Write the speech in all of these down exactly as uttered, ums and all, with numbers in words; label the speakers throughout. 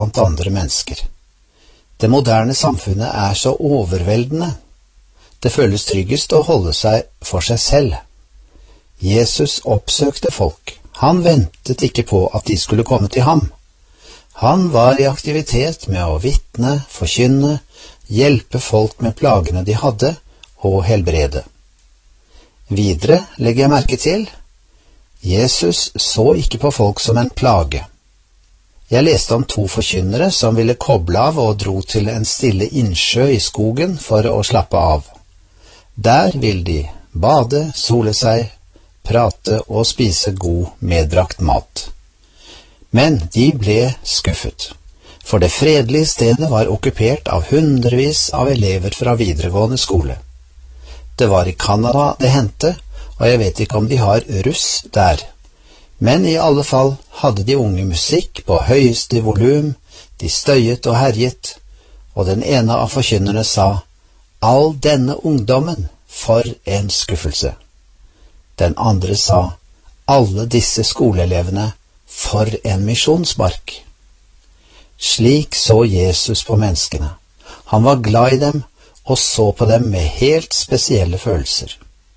Speaker 1: blant andre mennesker. Det moderne samfunnet er så overveldende. Det føles tryggest å holde seg for seg selv. Jesus oppsøkte folk. Han ventet ikke på at de skulle komme til ham. Han var i aktivitet med å vitne, forkynne, hjelpe folk med plagene de hadde, og helbrede. Videre legger jeg merke til, Jesus så ikke på folk som en plage. Jeg leste om to forkynnere som ville koble av og dro til en stille innsjø i skogen for å slappe av. Der vil de bade, sole seg, prate og spise god medbrakt mat. Men de ble skuffet, for det fredelige stedet var okkupert av hundrevis av elever fra videregående skole. Det var i Canada det hendte, og jeg vet ikke om de har russ der. Men i alle fall hadde de unge musikk på høyeste volum, de støyet og herjet, og den ene av forkynnerne sa, «All denne ungdommen, for en skuffelse!» Den andre sa, «Alle disse skoleelevene, for en misjonsmark!» Slik så Jesus på menneskene. Han var glad i dem, og så på dem med helt spesielle følelser.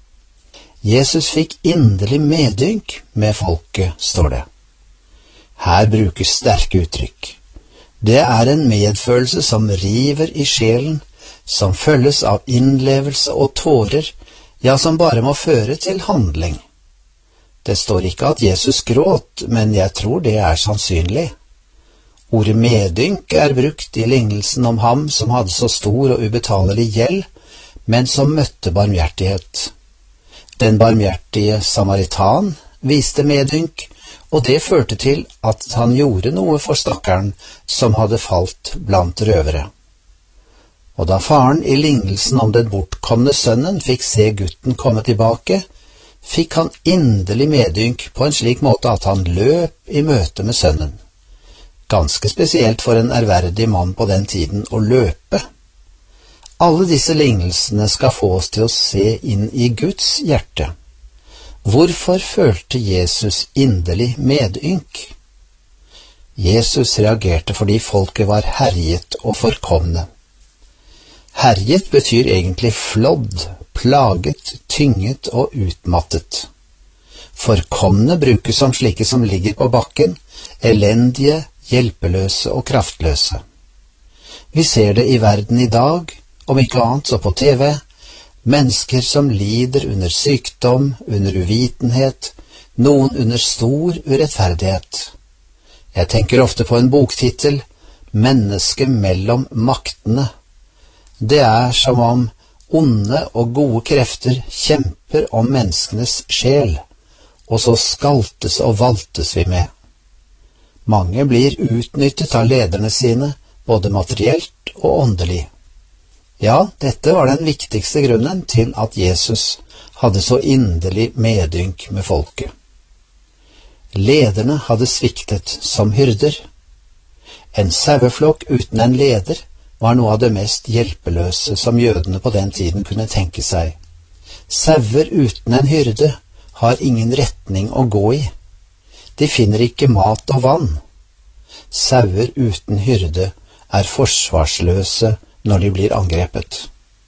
Speaker 1: Jesus fikk inderlig medynk med folket, står det. Her brukes sterke uttrykk. Det er en medfølelse som river i sjelen, som følges av innlevelse og tårer, ja, som bare må føre til handling. Det står ikke at Jesus gråt, men jeg tror det er sannsynlig. Ordet medynk er brukt i lignelsen om ham som hadde så stor og ubetalelig gjeld, men som møtte barmhjertighet. Den barmhjertige samaritan viste medynk, og det førte til at han gjorde noe for stakkaren som hadde falt blant røvere. Og da faren i lignelsen om den bortkomne sønnen fikk se gutten komme tilbake, fikk han inderlig medynk på en slik måte at han løp i møte med sønnen. Ganske spesielt for en ærverdig mann på den tiden å løpe. Alle disse lignelsene skal få oss til å se inn i Guds hjerte. Hvorfor følte Jesus inderlig medynk? Jesus reagerte fordi folket var herjet og forkomne. Herjet betyr egentlig flådd, plaget, tynget og utmattet. Forkomne brukes som slike som ligger på bakken, elendige, hjelpeløse og kraftløse. Vi ser det i verden i dag, om ikke annet så på T V, mennesker som lider under sykdom, under uvitenhet, noen under stor urettferdighet. Jeg tenker ofte på en boktittel, Menneske mellom maktene. Det er som om onde og gode krefter kjemper om menneskenes sjel, og så skaltes og valtes vi med. Mange blir utnyttet av lederne sine, både materielt og åndelig. Ja, dette var den viktigste grunnen til at Jesus hadde så inderlig medynk med folket. Lederne hadde sviktet som hyrder. En saueflokk uten en leder var noe av det mest hjelpeløse som jødene på den tiden kunne tenke seg. Sauer uten en hyrde har ingen retning å gå i. De finner ikke mat og vann. Sauer uten hyrde er forsvarsløse når de blir angrepet.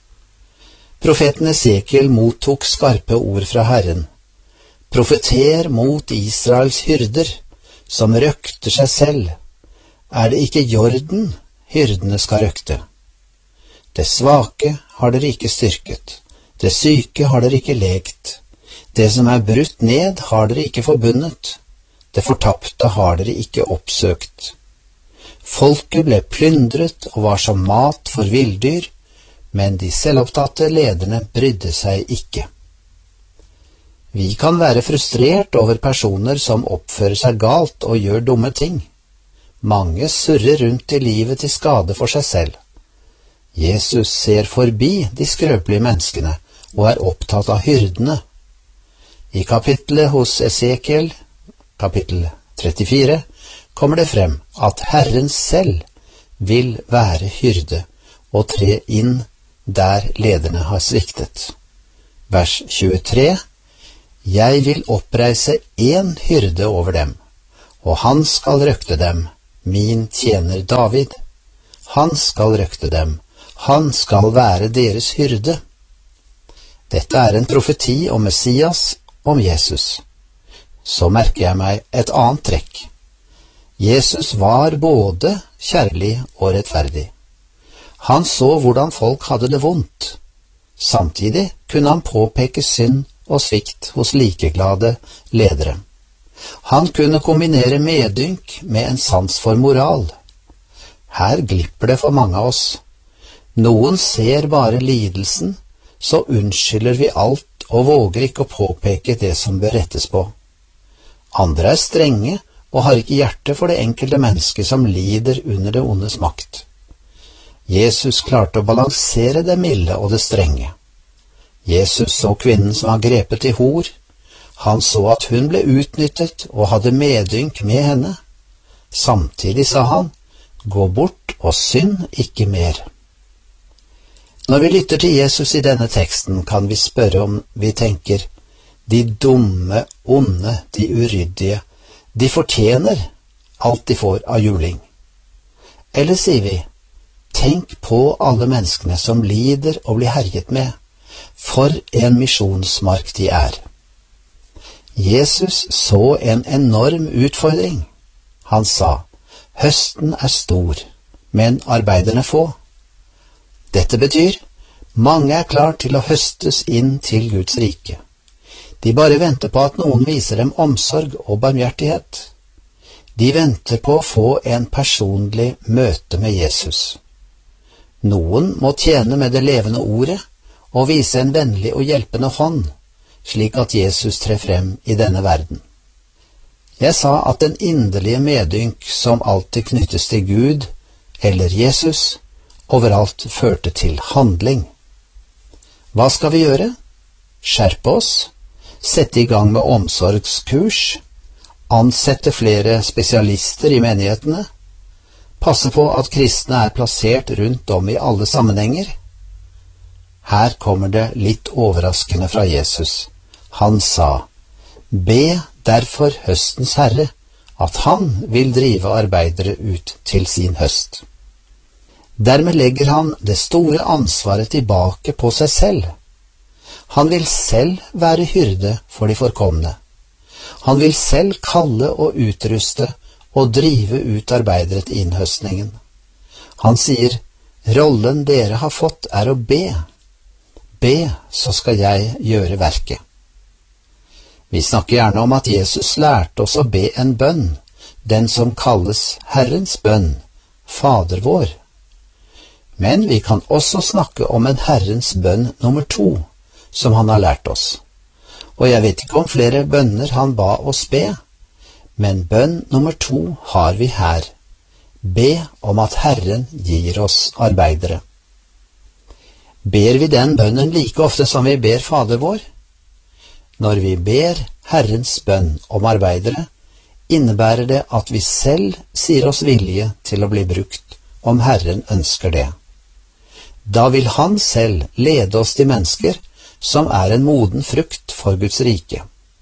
Speaker 1: Profeten Esekiel mottok skarpe ord fra Herren. Profeter mot Israels hyrder, som røkter seg selv. Er det ikke jorden hyrdene skal røkte? Det svake har dere ikke styrket, det syke har dere ikke legt, det som er brutt ned har dere ikke forbundet, det fortapte har dere ikke oppsøkt. Folket ble plyndret og var som mat for villdyr, men de selvopptatte lederne brydde seg ikke. Vi kan være frustrert over personer som oppfører seg galt og gjør dumme ting. Mange surrer rundt i livet til skade for seg selv. Jesus ser forbi de skrøpelige menneskene og er opptatt av hyrdene. I kapittelet hos Esekiel, kapittel trettifire, kommer det frem at Herren selv vil være hyrde og tre inn der lederne har sviktet. Vers tjuetre: Jeg vil oppreise en hyrde over dem, og han skal røkte dem min tjener David. Han skal røkte dem, han skal være deres hyrde. Dette er en profeti om Messias, om Jesus. Så merker jeg meg et annet trekk. Jesus var både kjærlig og rettferdig. Han så hvordan folk hadde det vondt. Samtidig kunne han påpeke synd og svikt hos likeglade ledere. Han kunne kombinere medynk med en sans for moral. Her glipper det for mange av oss. Noen ser bare lidelsen, så unnskylder vi alt og våger ikke å påpeke det som bør rettes på. Andre er strenge og har ikke hjerte for det enkelte mennesket som lider under det ondes makt. Jesus klarte å balansere det milde og det strenge. Jesus så kvinnen som var grepet i hor. Han så at hun ble utnyttet og hadde medynk med henne. Samtidig sa han, gå bort og synd ikke mer. Når vi lytter til Jesus i denne teksten, kan vi spørre om vi tenker, de dumme, onde, de uryddige, de fortjener alt de får av juling. Eller sier vi, tenk på alle menneskene som lider og blir herjet med, for en misjonsmark de er. Jesus så en enorm utfordring. Han sa, høsten er stor, men arbeiderne få. Dette betyr, mange er klar til å høstes inn til Guds rike. De bare venter på at noen viser dem omsorg og barmhjertighet. De venter på å få en personlig møte med Jesus. Noen må tjene med det levende ordet og vise en vennlig og hjelpende hånd, slik at Jesus trer frem i denne verden. Jeg sa at den inderlige medynk som alltid knyttes til Gud eller Jesus, overalt førte til handling. Hva skal vi gjøre? Skjerpe oss, sette i gang med omsorgskurs, ansette flere spesialister i menighetene, passe på at kristne er plassert rundt om i alle sammenhenger. Her kommer det litt overraskende fra Jesus. Han sa, be derfor høstens Herre, at han vil drive arbeidere ut til sin høst. Dermed legger han det store ansvaret tilbake på seg selv. Han vil selv være hyrde for de forkomne. Han vil selv kalle og utruste og drive ut arbeidere til innhøstningen. Han sier, rollen dere har fått er å be. Be, så skal jeg gjøre verket. Vi snakker gjerne om at Jesus lærte oss å be en bønn, den som kalles Herrens bønn, Fader vår. Men vi kan også snakke om en Herrens bønn nummer to, som han har lært oss. Og jeg vet ikke om flere bønner han ba oss be, men bønn nummer to har vi her. Be om at Herren gir oss arbeidere. Ber vi den bønnen like ofte som vi ber Fader vår? Når vi ber Herrens bønn om arbeidere, innebærer det at vi selv sier oss villige til å bli brukt om Herren ønsker det. Da vil han selv lede oss til mennesker som er en moden frukt for Guds rike.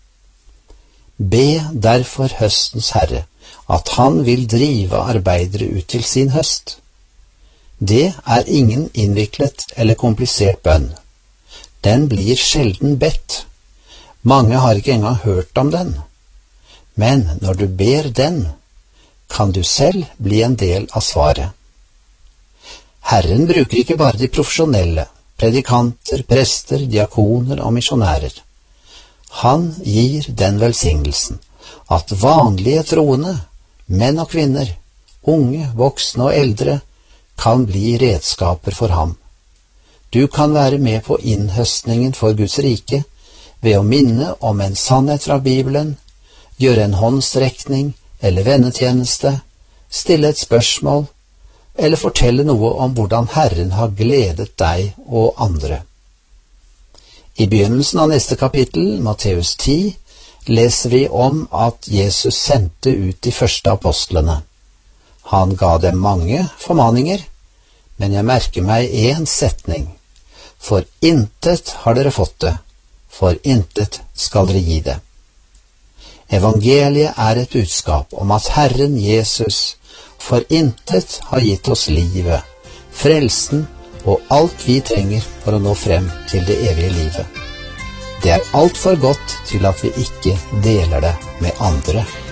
Speaker 1: Be derfor høstens Herre, at han vil drive arbeidere ut til sin høst. Det er ingen innviklet eller komplisert bønn. Den blir sjelden bedt. Mange har ikke engang hørt om den. Men når du ber den, kan du selv bli en del av svaret. Herren bruker ikke bare de profesjonelle, predikanter, prester, diakoner og misjonærer. Han gir den velsignelsen at vanlige troende, menn og kvinner, unge, voksne og eldre, kan bli redskaper for ham. Du kan være med på innhøstningen for Guds rike ved å minne om en sannhet fra Bibelen, gjøre en håndsrekning eller vennetjeneste, stille et spørsmål, eller fortelle noe om hvordan Herren har gledet deg og andre. I begynnelsen av neste kapittel, Matteus ti, leser vi om at Jesus sendte ut de første apostlene. Han ga dem mange formaninger, men jeg merker meg en setning. For intet har dere fått det, for intet skal dere gi det. Evangeliet er et budskap om at Herren Jesus for intet har gitt oss livet, frelsen og alt vi trenger for å nå frem til det evige livet. Det er alt for godt til at vi ikke deler det med andre.